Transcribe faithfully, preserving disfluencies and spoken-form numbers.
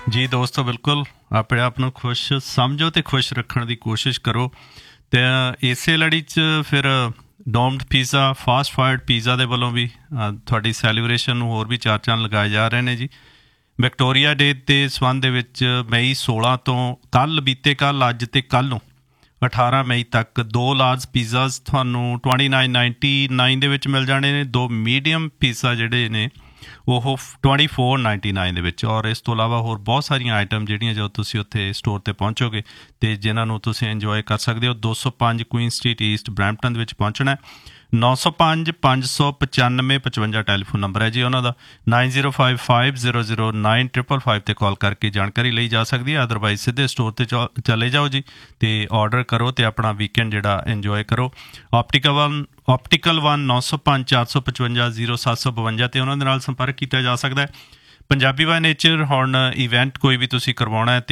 ਜੀ ਦੋਸਤੋ, ਬਿਲਕੁਲ ਆਪਣੇ ਆਪ ਨੂੰ ਖੁਸ਼ ਸਮਝੋ ਅਤੇ ਖੁਸ਼ ਰੱਖਣ ਦੀ ਕੋਸ਼ਿਸ਼ ਕਰੋ। ਅਤੇ ਇਸੇ ਲੜੀ 'ਚ ਫਿਰ ਡੋਮਡ ਪੀਜ਼ਾ ਫਾਸਟ ਫਾਸਟ ਪੀਜ਼ਾ ਦੇ ਵੱਲੋਂ ਵੀ ਤੁਹਾਡੀ ਸੈਲੀਬ੍ਰੇਸ਼ਨ ਨੂੰ ਹੋਰ ਵੀ ਚਾਰ ਚੰਨ ਲਗਾਏ ਜਾ ਰਹੇ ਨੇ ਜੀ। ਵਿਕਟੋਰੀਆ ਡੇ ਦੇ ਸੰਬੰਧ ਦੇ ਵਿੱਚ ਮਈ ਸੋਲਾਂ ਤੋਂ ਕੱਲ੍ਹ ਬੀਤੇ ਕੱਲ੍ਹ ਅੱਜ ਅਤੇ ਕੱਲ੍ਹ ਨੂੰ ਅਠਾਰਾਂ ਮਈ ਤੱਕ ਦੋ ਲਾਰਜ ਪੀਜ਼ਾਸ ਤੁਹਾਨੂੰ ਟਵੈਂਟੀ ਨਾਈਨ ਨਾਈਨਟੀ ਨਾਈਨ ਦੇ ਵਿੱਚ ਮਿਲ ਜਾਣੇ ਨੇ। ਦੋ ਮੀਡੀਅਮ ਪੀਜ਼ਾ ਜਿਹੜੇ ਨੇ ਉਹ ਟਵੈਂਟੀ ਫੋਰ ਨਾਈਨਟੀ ਨਾਈਨ ਦੇ ਵਿੱਚ। ਔਰ ਇਸ ਤੋਂ ਇਲਾਵਾ ਹੋਰ ਬਹੁਤ ਸਾਰੀਆਂ ਆਈਟਮ ਜਿਹੜੀਆਂ ਜਦੋਂ ਤੁਸੀਂ ਉੱਥੇ ਸਟੋਰ 'ਤੇ ਪਹੁੰਚੋਗੇ ਅਤੇ ਜਿਨ੍ਹਾਂ ਨੂੰ ਤੁਸੀਂ ਇੰਜੋਏ ਕਰ ਸਕਦੇ ਹੋ। ਦੋ ਸੌ ਪੰਜ ਕੁਈਨ ਸਟਰੀਟ ਈਸਟ ਬਰੈਂਪਟਨ ਦੇ ਵਿੱਚ ਪਹੁੰਚਣਾ। ਨੌ ਸੌ ਪੰਜ ਪੰਜ ਸੌ ਪਚਾਨਵੇਂ ਪਚਵੰਜਾ ਟੈਲੀਫੋਨ ਨੰਬਰ ਹੈ ਜੀ ਉਹਨਾਂ ਦਾ। Nine zero five five zero zero nine triple five 'ਤੇ ਕਾਲ ਕਰਕੇ ਜਾਣਕਾਰੀ ਲਈ ਜਾ ਸਕਦੀ ਹੈ। ਅਦਰਵਾਈਜ਼ ਸਿੱਧੇ ਸਟੋਰ 'ਤੇ ਚ ਚਲੇ ਜਾਓ ਜੀ ਅਤੇ ਔਡਰ ਕਰੋ ਅਤੇ ਆਪਣਾ ਵੀਕਐਂਡ ਜਿਹੜਾ ਇੰਜੋਏ ਕਰੋ। ਆਪਟੀਕਲ ਵਨ ਆਪਟੀਕਲ ਵਨ ਨੌ ਸੌ ਪੰਜ ਚਾਰ ਸੌ ਪਚਵੰਜਾ ਜ਼ੀਰੋ ਸੱਤ ਸੌ ਬਵੰਜਾ 'ਤੇ ਉਹਨਾਂ ਦੇ ਨਾਲ ਸੰਪਰਕ ਕੀਤਾ ਜਾ ਸਕਦਾ ਹੈ। ਪੰਜਾਬੀ ਬਾਏ ਨੇਚਰ ਹੁਣ ਇਵੈਂਟ ਕੋਈ ਵੀ ਤੁਸੀਂ ਕਰਵਾਉਣਾ ਹੈ ਅਤੇ